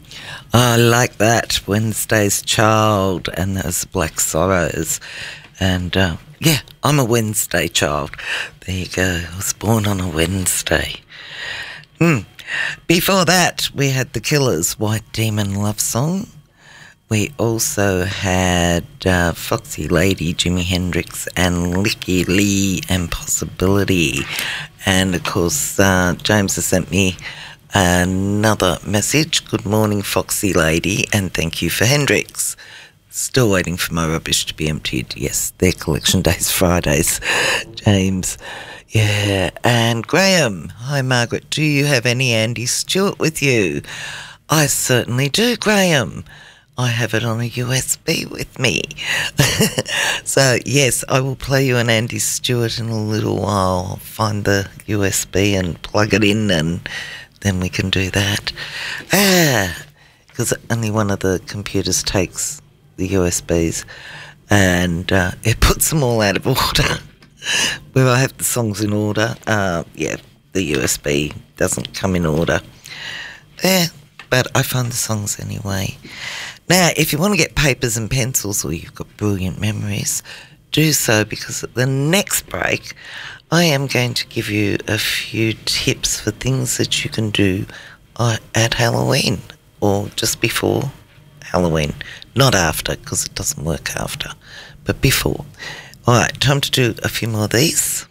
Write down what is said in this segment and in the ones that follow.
I like that. Wednesday's Child, and those Black Sorrows. And yeah, I'm a Wednesday child. There you go. I was born on a Wednesday. Before that, we had The Killers' White Demon Love Song. We also had Foxy Lady, Jimi Hendrix, and Licky Lee and Possibility. And of course, James has sent me another message. Good morning, Foxy Lady, and thank you for Hendrix. Still waiting for my rubbish to be emptied. Yes, their collection days Fridays, James. Yeah, and Graham. Hi, Margaret. Do you have any Andy Stewart with you? I certainly do, Graham. I have it on a USB with me. So, yes, I will play you an Andy Stewart in a little while. I'll find the USB and plug it in, and then we can do that. Because only one of the computers takes the USBs, and it puts them all out of order. Where I have the songs in order, the USB doesn't come in order. But I find the songs anyway. Now, if you want to get papers and pencils, or you've got brilliant memories, do so, because at the next break, I am going to give you a few tips for things that you can do at Halloween, or just before Halloween. Not after, because it doesn't work after, but before. All right, time to do a few more of these.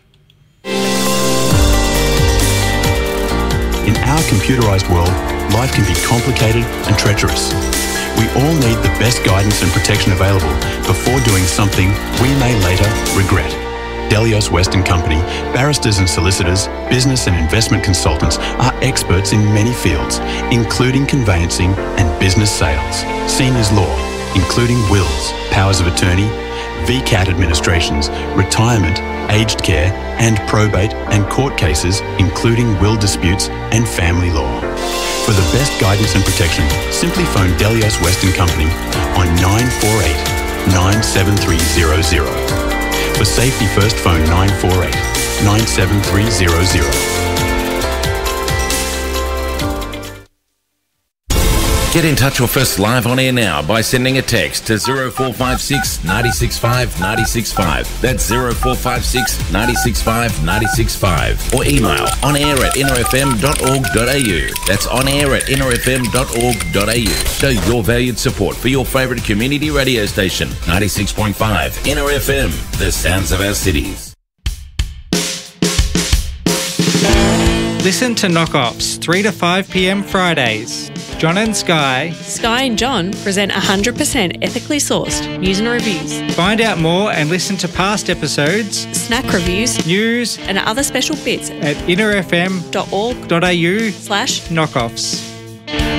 In our computerised world, life can be complicated and treacherous. We all need the best guidance and protection available before doing something we may later regret. Delios West & Company, barristers and solicitors, business and investment consultants are experts in many fields, including conveyancing and business sales, seniors law, including wills, powers of attorney, VCAT administrations, retirement, aged care, and probate and court cases, including will disputes and family law. For the best guidance and protection, simply phone Delios West & Company on 948-97300. For safety first, phone 948-97300. Get in touch with us live on air now by sending a text to 0456 965 965. That's 0456 965 965. Or email onair@innerfm.org.au. That's onair@innerfm.org.au. Show your valued support for your favourite community radio station, 96.5 Inner FM, the sounds of our cities. Listen to Knock Ops 3 to 5 p.m. Fridays. John and Sky and John present 100% ethically sourced news and reviews. Find out more and listen to past episodes, snack reviews, news and other special bits at innerfm.org.au/knockoffs.